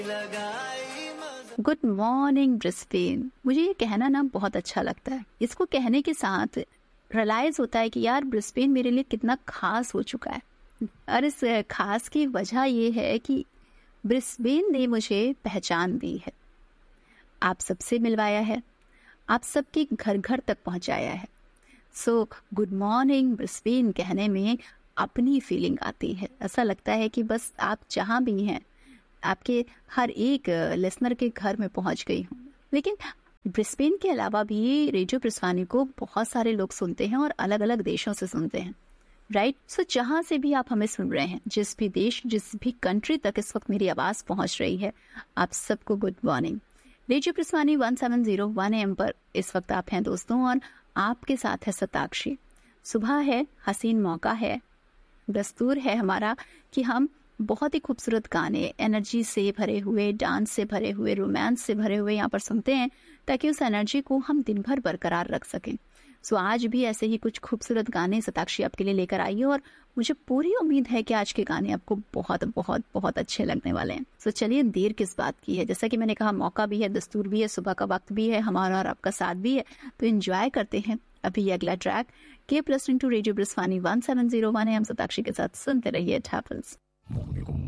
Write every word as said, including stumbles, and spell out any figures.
Good morning Brisbane. मुझे ये कहना ना बहुत अच्छा लगता है। इसको कहने के साथ रियलाइज होता है कि यार ब्रिस्बेन मेरे लिए कितना खास हो चुका है। और इस खास की वजह ये है कि ब्रिस्बेन ने मुझे पहचान दी है, आप सबसे मिलवाया है, आप सबके घर घर तक पहुंचाया है। सो गुड मॉर्निंग ब्रिस्बेन कहने में अपनी फीलिंग आती है। ऐसा लगता है कि बस आप जहाँ भी हैं, आपके हर एक लिसनर के घर में पहुंच गई हूँ। लेकिन ब्रिस्बेन के अलावा भी रेडियो ब्रिस्वानी को बहुत सारे लोग सुनते हैं और अलग अलग देशों से सुनते हैं, राइट। सो जहाँ से भी आप हमें सुन रहे हैं, जिस भी देश, जिस भी कंट्री तक इस वक्त मेरी आवाज़ पहुँच रही है, आप सबको good morning. Radio ब्रिस्वानी one seven zero one M पर इस वक्त आप हैं दोस्तों, और आपके साथ है सताक्षी। सुबह है, हसीन मौका है, दस्तूर है हमारा कि हम बहुत ही खूबसूरत गाने, एनर्जी से भरे हुए, डांस से भरे हुए, रोमांस से भरे हुए यहाँ पर सुनते हैं, ताकि उस एनर्जी को हम दिन भर बरकरार रख सकें। सो आज भी ऐसे ही कुछ खूबसूरत गाने सताक्षी आपके लिए लेकर आई है, और मुझे पूरी उम्मीद है कि आज के गाने आपको बहुत बहुत बहुत अच्छे लगने वाले हैं। सो चलिए, देर किस बात की है। जैसा कि मैंने कहा, मौका भी है, दस्तूर भी है, सुबह का वक्त भी है, हमारा और आपका साथ भी है, तो एंजॉय करते हैं अभी ये अगला track. Keep listening to radio ब्रिस्वानी one seven zero one है, हम सताक्षी के साथ सुनते रहिए टैपल्स।